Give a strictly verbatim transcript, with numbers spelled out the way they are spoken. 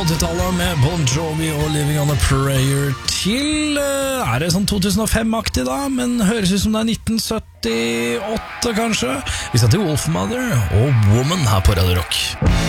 åttitallet med Bon Jovi og Living on a Prayer til uh, er det sånn to tusen og fem-aktig da, men høres ut som det er nitten syttiåtte kanskje. Vi skal til Wolfmother og Woman her på Radio Rock.